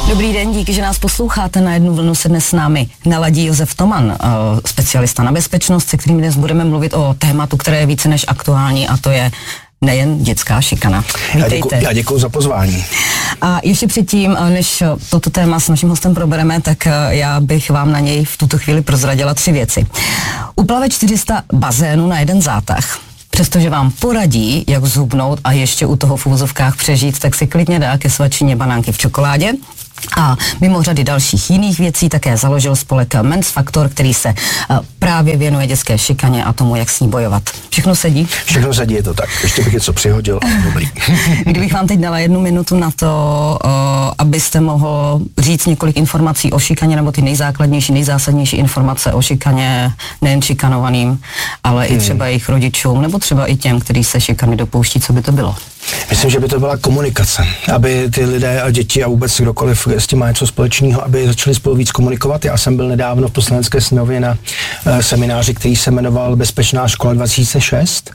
Dobrý den, díky, že nás posloucháte. Na jednu vlnu se dnes s námi naladí Josef Toman, specialista na bezpečnost, se kterým dnes budeme mluvit o tématu, které je více než aktuální, a to je nejen dětská šikana. Vítejte. Já děkuji za pozvání. A ještě předtím, než toto téma s naším hostem probereme, tak já bych vám na něj v tuto chvíli prozradila 3 věci. Uplave 400 bazénů na jeden zátah. Přestože vám poradí, jak zhubnout a ještě u toho v uvozovkách přežít, tak si klidně dá ke svačině banánky v čokoládě. A mimo řady dalších jiných věcí také založil spolek Men's Factor, který se právě věnuje dětské šikaně a tomu, jak s ní bojovat. Všechno sedí? Všechno sedí, je to tak. Ještě bych něco přihodil, ale dobrý. Kdybych vám teď dala 1 minutu na to, abyste mohl říct několik informací o šikaně, nebo ty nejzákladnější, nejzásadnější informace o šikaně nejen šikanovaným, ale i třeba jejich rodičům, nebo třeba i těm, kteří se šikany dopouští, co by to bylo? Myslím, že by to byla komunikace, aby ty lidé a děti a vůbec kdokoliv s tím má něco společného, aby začali spolu víc komunikovat. Já jsem byl nedávno v Poslanecké sněmovně na semináři, který se jmenoval Bezpečná škola 2006,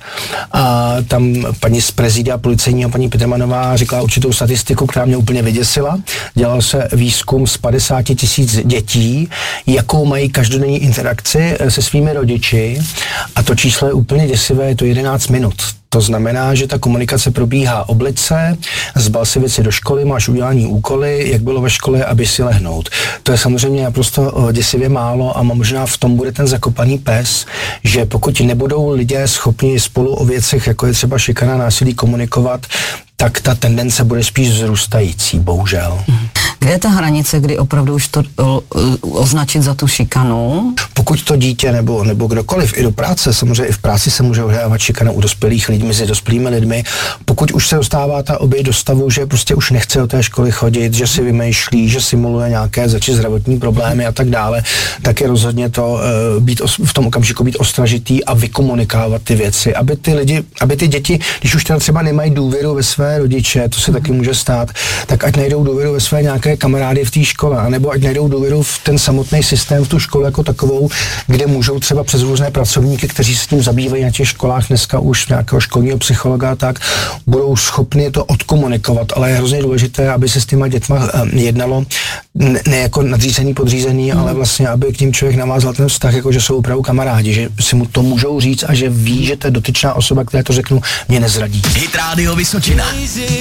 a tam paní z prezídia policejního, paní Petrmanová, říkala určitou statistiku, která mě úplně vyděsila. Dělal se výzkum z 50 000 dětí, jakou mají každodenní interakci se svými rodiči, a to číslo je úplně děsivé, je to 11 minut. To znamená, že ta komunikace probíhá: obleč se, zbal si věci do školy, máš udělaný úkoly, jak bylo ve škole, aby si lehnout. To je samozřejmě naprosto děsivě málo a možná v tom bude ten zakopaný pes, že pokud nebudou lidé schopni spolu o věcech, jako je třeba šikana, násilí, komunikovat, tak ta tendence bude spíš vzrůstající, bohužel. Kde je ta hranice, kdy opravdu už to označit za tu šikanu? Pokud to dítě nebo kdokoliv, i do práce, samozřejmě i v práci se může odehrávat šikana u dospělých lidí, mezi dospělými lidmi. Pokud už se dostává ta oběť do stavu, že prostě už nechce do té školy chodit, že si vymýšlí, že simuluje nějaké zdravotní problémy a tak dále, tak je rozhodně to v tom okamžiku být ostražitý a vykomunikovat ty věci, aby ty děti, když už třeba nemají důvěru ve své rodiče, to se taky může stát, tak ať najdou důvěru ve své nějaké kamarády v té škole, anebo ať najdou důvěru v ten samotný systém, v tu školu jako takovou, kde můžou třeba přes různé pracovníky, kteří se tím zabývají na těch školách dneska už nějakého školního psychologa, tak budou schopni to odkomunikovat, ale je hrozně důležité, aby se s těma dětma jednalo ne jako nadřízený, podřízený, ale vlastně, aby k ním člověk navázal ten vztah, jako že jsou opravdu kamarádi, že si mu to můžou říct a že ví, že ta dotyčná osoba, která to řeknu, mě nezradí. Hit Radio Vysočina.